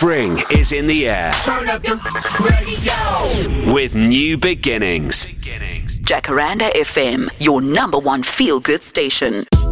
Spring is in the air. Turn up your radio. With New Beginnings. Jacaranda FM, your number one feel-good station.